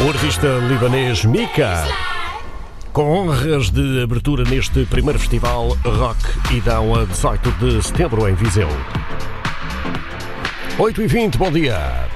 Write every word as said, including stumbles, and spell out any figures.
O artista libanês Mika, com honras de abertura neste primeiro festival Rock Idão a dezoito de setembro em Viseu. oito e vinte, bom dia.